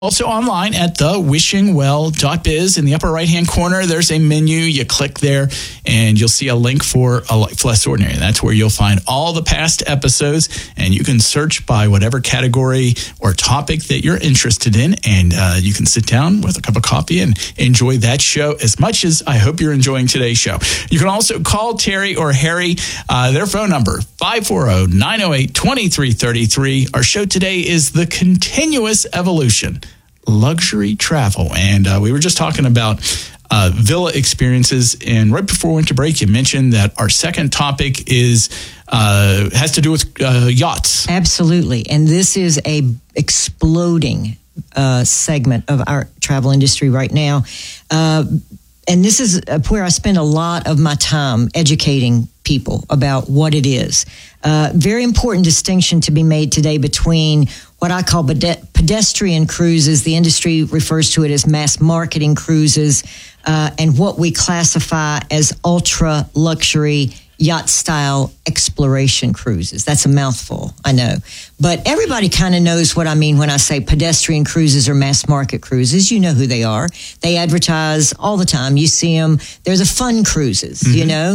Also online at thewishingwell.biz. In the upper right-hand corner, there's a menu. You click there, and you'll see a link for A Life Less Ordinary. That's where you'll find all the past episodes, and you can search by whatever category or topic that you're interested in, and you can sit down with a cup of coffee and enjoy that show as much as I hope you're enjoying today's show. You can also call Terry or Harry. Their phone number, 540-908-2333. Our show today is The Continuous Evolution. Luxury travel. And we were just talking about villa experiences. And right before we went to break, you mentioned that our second topic has to do with yachts. Absolutely. And this is a exploding segment of our travel industry right now. And this is where I spend a lot of my time educating people about what it is. Very important distinction to be made today between what I call pedestrian cruises. The industry refers to it as mass marketing cruises, and what we classify as ultra luxury yacht style exploration cruises. That's a mouthful, I know. But everybody kind of knows what I mean when I say pedestrian cruises or mass market cruises. You know who they are. They advertise all the time. You see them. They're the fun cruises, you know.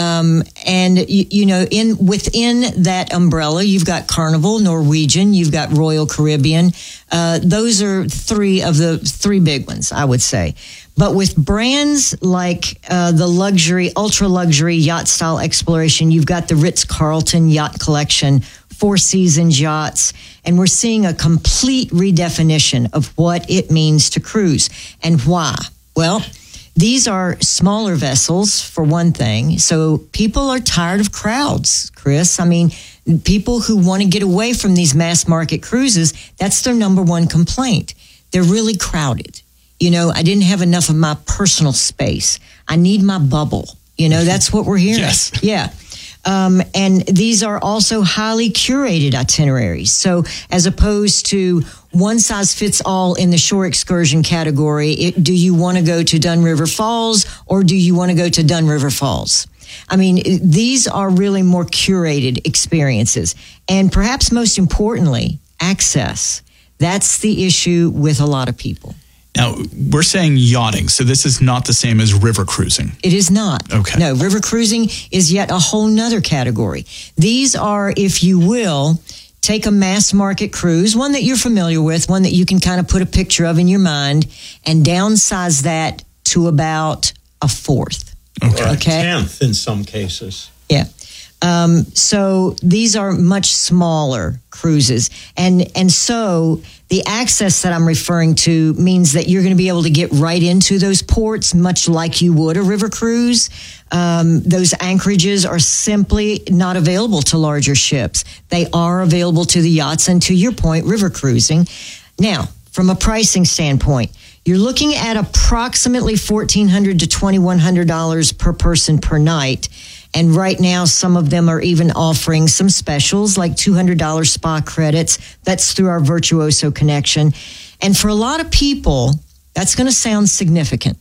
And you know, within that umbrella, you've got Carnival, Norwegian, you've got Royal Caribbean. Those are three of the three big ones, I would say. But with brands like the luxury, ultra luxury yacht style exploration, you've got the Ritz-Carlton Yacht Collection, Four Seasons yachts, and we're seeing a complete redefinition of what it means to cruise and why. Well, these are smaller vessels, for one thing. So people are tired of crowds, Chris. I mean, people who want to get away from these mass market cruises, that's their number one complaint. They're really crowded. You know, I didn't have enough of my personal space. I need my bubble. You know, that's what we're hearing. Yes. Yeah. And these are also highly curated itineraries. So as opposed to one size fits all in the shore excursion category, do you want to go to Dunn River Falls or do you want to go to Dunn River Falls? I mean, these are really more curated experiences. And perhaps most importantly, access. That's the issue with a lot of people. Now, we're saying yachting, so this is not the same as river cruising. It is not. Okay. No, river cruising is yet a whole nother category. These are, if you will, take a mass market cruise, one that you're familiar with, one that you can kind of put a picture of in your mind, and downsize that to about a fourth. Okay. Or a tenth in some cases. Yeah. So these are much smaller cruises. And so the access that I'm referring to means that you're going to be able to get right into those ports, much like you would a river cruise. Those anchorages are simply not available to larger ships. They are available to the yachts and, to your point, river cruising. Now, from a pricing standpoint, you're looking at approximately $1,400 to $2,100 per person per night. And right now, some of them are even offering some specials like $200 spa credits. That's through our Virtuoso connection. And for a lot of people, that's going to sound significant.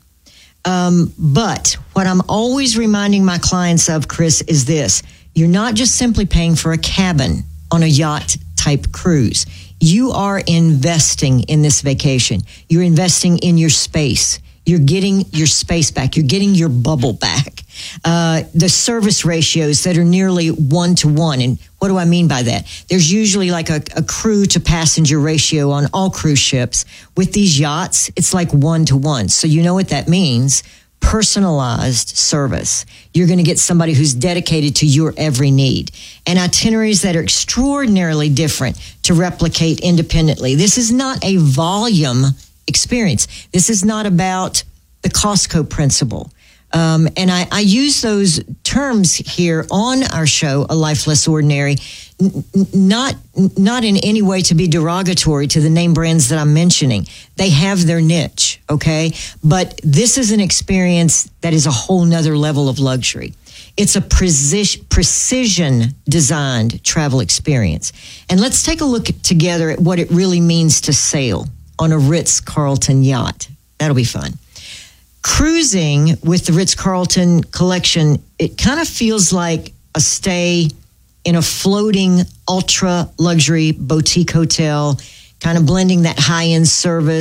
But what I'm always reminding my clients of, Chris, is this. You're not just simply paying for a cabin on a yacht type cruise. You are investing in this vacation. You're investing in your space. You're getting your space back. You're getting your bubble back. The service ratios that are nearly 1-to-1. And what do I mean by that? There's usually like a crew to passenger ratio on all cruise ships. With these yachts, it's like 1-to-1. So you know what that means? Personalized service. You're going to get somebody who's dedicated to your every need. And itineraries that are extraordinarily different to replicate independently. This is not a volume experience. This is not about the Costco principle. And I use those terms here on our show, A Life Less Ordinary, not in any way to be derogatory to the name brands that I'm mentioning. They have their niche, okay? But this is an experience that is a whole nother level of luxury. It's a precision designed travel experience. And let's take a look together at what it really means to sail on a Ritz-Carlton yacht. That'll be fun. Cruising with the Ritz-Carlton collection, it kind of feels like a stay in a floating ultra luxury boutique hotel kind of blending that high-end service